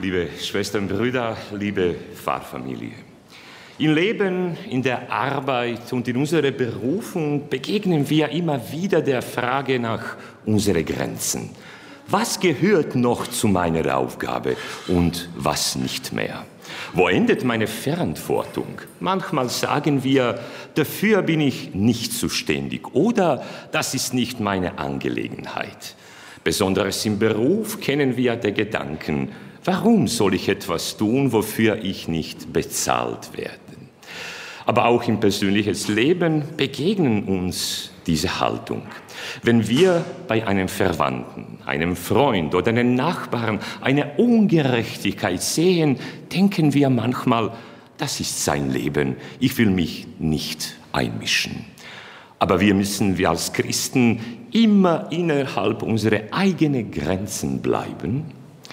Liebe Schwestern und Brüder, liebe Pfarrfamilie. Im Leben, in der Arbeit und in unserer Berufung begegnen wir immer wieder der Frage nach unseren Grenzen. Was gehört noch zu meiner Aufgabe und was nicht mehr? Wo endet meine Verantwortung? Manchmal sagen wir, dafür bin ich nicht zuständig oder das ist nicht meine Angelegenheit. Besonders im Beruf kennen wir den Gedanken, warum soll ich etwas tun, wofür ich nicht bezahlt werde? Aber auch im persönlichen Leben begegnen uns diese Haltung. Wenn wir bei einem Verwandten, einem Freund oder einem Nachbarn eine Ungerechtigkeit sehen, denken wir manchmal, das ist sein Leben, ich will mich nicht einmischen. Aber wir als Christen immer innerhalb unserer eigenen Grenzen bleiben.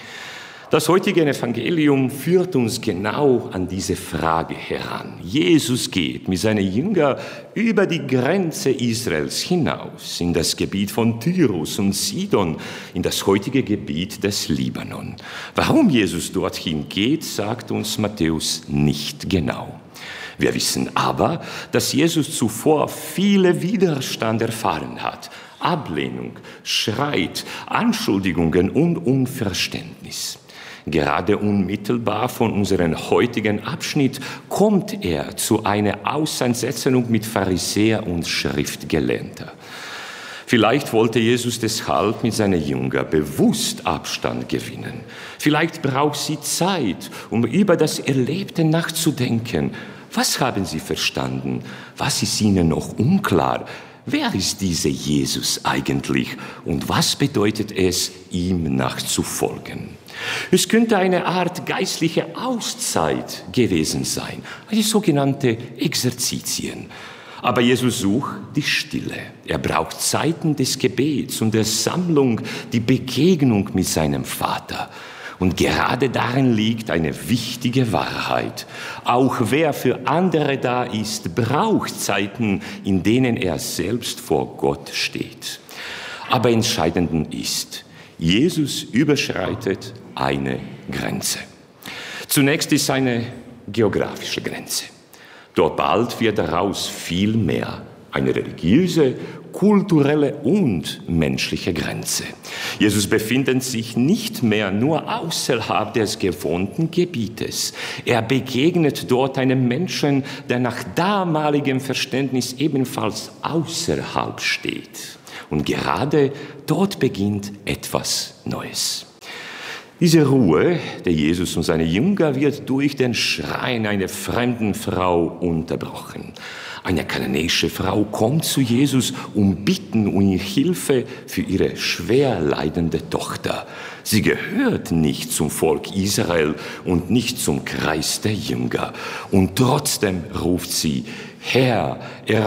Das heutige Evangelium führt uns genau an diese Frage heran. Jesus geht mit seinen Jüngern über die Grenze Israels hinaus, in das Gebiet von Tyrus und Sidon, in das heutige Gebiet des Libanon. Warum Jesus dorthin geht, sagt uns Matthäus nicht genau. Wir wissen aber, dass Jesus zuvor viele Widerstand erfahren hat. Ablehnung, Streit, Anschuldigungen und Unverständnis. Gerade unmittelbar von unserem heutigen Abschnitt kommt er zu einer Auseinandersetzung mit Pharisäer und Schriftgelehrten. Vielleicht wollte Jesus deshalb mit seinen Jüngern bewusst Abstand gewinnen. Vielleicht braucht sie Zeit, um über das Erlebte nachzudenken. Was haben sie verstanden? Was ist ihnen noch unklar? Wer ist dieser Jesus eigentlich und was bedeutet es, ihm nachzufolgen? Es könnte eine Art geistliche Auszeit gewesen sein, eine sogenannte Exerzitien. Aber Jesus sucht die Stille. Er braucht Zeiten des Gebets und der Sammlung, die Begegnung mit seinem Vater. Und gerade darin liegt eine wichtige Wahrheit. Auch wer für andere da ist, braucht Zeiten, in denen er selbst vor Gott steht. Aber entscheidend ist, Jesus überschreitet eine Grenze. Zunächst ist eine geografische Grenze. Dort bald wird daraus viel mehr. Eine religiöse, kulturelle und menschliche Grenze. Jesus befindet sich nicht mehr nur außerhalb des gewohnten Gebietes. Er begegnet dort einem Menschen, der nach damaligem Verständnis ebenfalls außerhalb steht. Und gerade dort beginnt etwas Neues. Diese Ruhe der Jesus und seine Jünger wird durch den Schreien einer fremden Frau unterbrochen. Eine kananäische Frau kommt zu Jesus und bittet um Hilfe für ihre schwer leidende Tochter. Sie gehört nicht zum Volk Israel und nicht zum Kreis der Jünger. Und trotzdem ruft sie, Herr,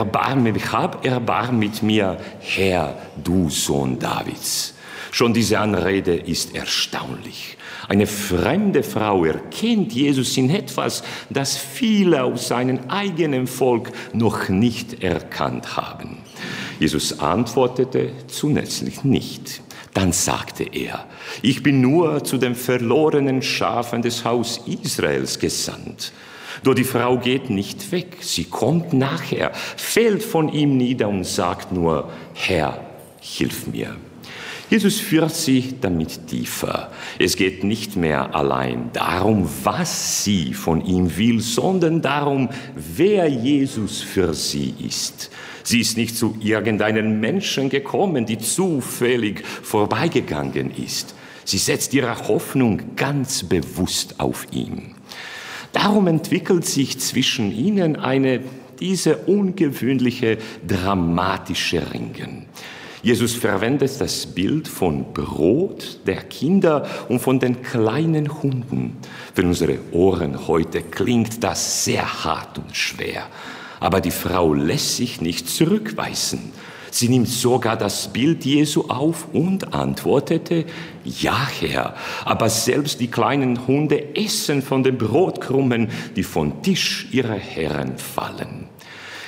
hab Erbarm mit mir, Herr, du Sohn Davids. Schon diese Anrede ist erstaunlich. Eine fremde Frau erkennt Jesus in etwas, das viele aus seinem eigenen Volk noch nicht erkannt haben. Jesus antwortete zunächst nicht. Dann sagte er, ich bin nur zu den verlorenen Schafen des Haus Israels gesandt. Doch die Frau geht nicht weg, sie kommt nachher, fällt von ihm nieder und sagt nur, Herr, hilf mir. Jesus führt sie damit tiefer. Es geht nicht mehr allein darum, was sie von ihm will, sondern darum, wer Jesus für sie ist. Sie ist nicht zu irgendeinem Menschen gekommen, die zufällig vorbeigegangen ist. Sie setzt ihre Hoffnung ganz bewusst auf ihn. Darum entwickelt sich zwischen ihnen diese ungewöhnliche, dramatische Ringen. Jesus verwendet das Bild von Brot der Kinder und von den kleinen Hunden. Für unsere Ohren heute klingt das sehr hart und schwer. Aber die Frau lässt sich nicht zurückweisen. Sie nimmt sogar das Bild Jesu auf und antwortete, ja Herr, aber selbst die kleinen Hunde essen von den Brotkrumen, die vom Tisch ihrer Herren fallen.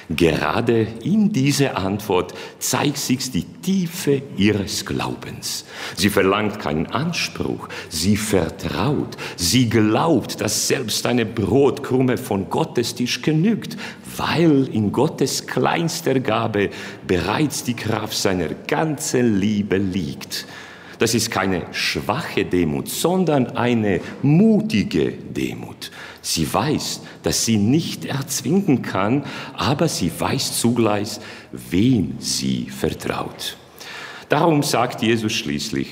Gerade in dieser Antwort zeigt sich die Tiefe ihres Glaubens. Sie verlangt keinen Anspruch, sie vertraut, sie glaubt, dass selbst eine Brotkrume von Gottes Tisch genügt, weil in Gottes kleinster Gabe bereits die Kraft seiner ganzen Liebe liegt. Das ist keine schwache Demut, sondern eine mutige Demut. Sie weiß, dass sie nicht erzwingen kann, aber sie weiß zugleich, wem sie vertraut. Darum sagt Jesus schließlich: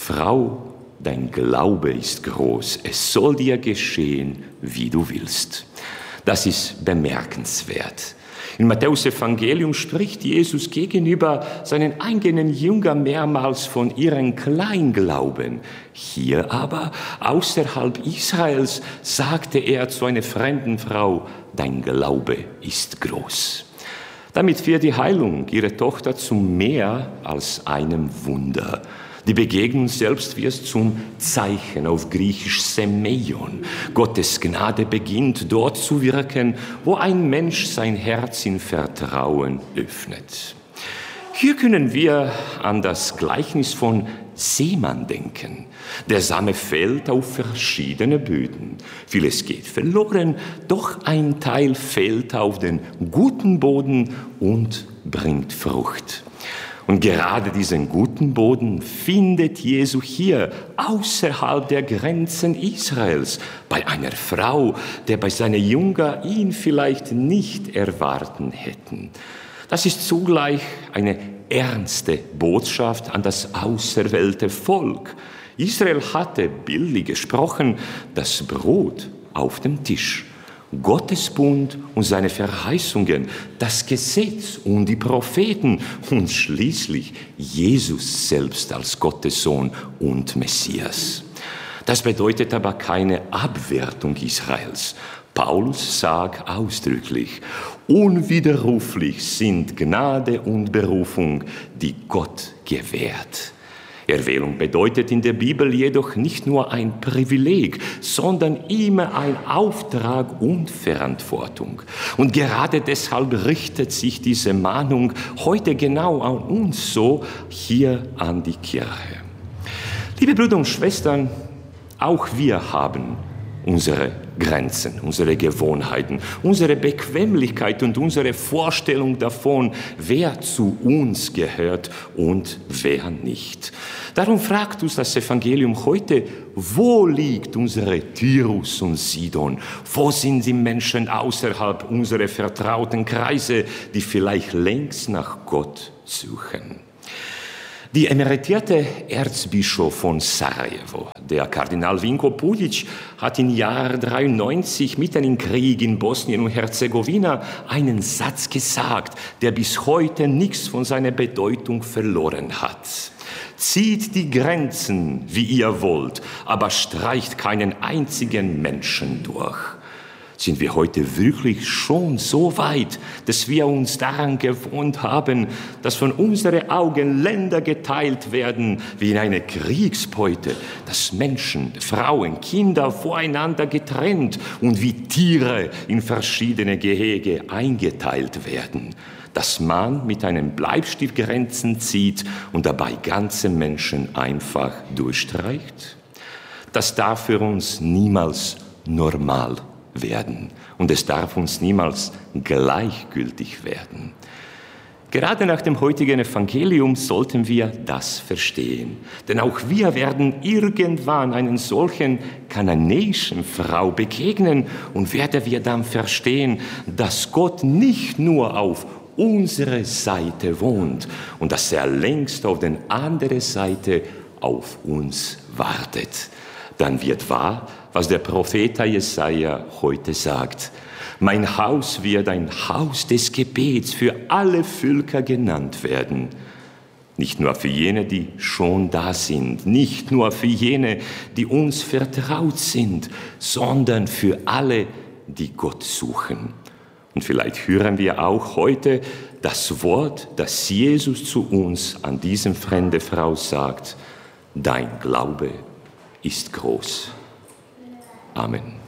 Frau, dein Glaube ist groß, es soll dir geschehen, wie du willst. Das ist bemerkenswert. Im Matthäus-Evangelium spricht Jesus gegenüber seinen eigenen Jüngern mehrmals von ihrem Kleinglauben. Hier aber, außerhalb Israels, sagte er zu einer fremden Frau: Dein Glaube ist groß. Damit wird die Heilung ihrer Tochter zu mehr als einem Wunder. Die Begegnung selbst wird zum Zeichen, auf Griechisch Semeion. Gottes Gnade beginnt dort zu wirken, wo ein Mensch sein Herz in Vertrauen öffnet. Hier können wir an das Gleichnis von Seemann denken. Der Same fällt auf verschiedene Böden. Vieles geht verloren, doch ein Teil fällt auf den guten Boden und bringt Frucht. Und gerade diesen guten Boden findet Jesu hier, außerhalb der Grenzen Israels, bei einer Frau, der bei seinen Jüngern ihn vielleicht nicht erwarten hätten. Das ist zugleich eine ernste Botschaft an das auserwählte Volk. Israel hatte bildlich gesprochen das Brot auf dem Tisch. Gottes Bund und seine Verheißungen, das Gesetz und die Propheten und schließlich Jesus selbst als Gottes Sohn und Messias. Das bedeutet aber keine Abwertung Israels. Paulus sagt ausdrücklich: Unwiderruflich sind Gnade und Berufung, die Gott gewährt. Erwählung bedeutet in der Bibel jedoch nicht nur ein Privileg, sondern immer ein Auftrag und Verantwortung. Und gerade deshalb richtet sich diese Mahnung heute genau an uns so, hier an die Kirche. Liebe Brüder und Schwestern, auch wir haben unsere Grenzen, unsere Gewohnheiten, unsere Bequemlichkeit und unsere Vorstellung davon, wer zu uns gehört und wer nicht. Darum fragt uns das Evangelium heute: Wo liegt unsere Tyrus und Sidon? Wo sind die Menschen außerhalb unserer vertrauten Kreise, die vielleicht längst nach Gott suchen? Die emeritierte Erzbischof von Sarajevo, der Kardinal Vinko Pulic, hat im Jahr 1993 mitten im Krieg in Bosnien und Herzegowina einen Satz gesagt, der bis heute nichts von seiner Bedeutung verloren hat. Zieht die Grenzen, wie ihr wollt, aber streicht keinen einzigen Menschen durch. Sind wir heute wirklich schon so weit, dass wir uns daran gewohnt haben, dass von unseren Augen Länder geteilt werden wie in eine Kriegsbeute, dass Menschen, Frauen, Kinder voreinander getrennt und wie Tiere in verschiedene Gehege eingeteilt werden, dass man mit einem Bleistift Grenzen zieht und dabei ganze Menschen einfach durchstreicht? Das darf für uns niemals normal werden. Und es darf uns niemals gleichgültig werden. Gerade nach dem heutigen Evangelium sollten wir das verstehen. Denn auch wir werden irgendwann einer solchen kananäischen Frau begegnen und werden wir dann verstehen, dass Gott nicht nur auf unserer Seite wohnt und dass er längst auf der anderen Seite auf uns wartet. Dann wird wahr, was der Prophet Jesaja heute sagt: Mein Haus wird ein Haus des Gebets für alle Völker genannt werden. Nicht nur für jene, die schon da sind, nicht nur für jene, die uns vertraut sind, sondern für alle, die Gott suchen. Und vielleicht hören wir auch heute das Wort, das Jesus zu uns an diese fremde Frau sagt: Dein Glaube ist groß. Amen.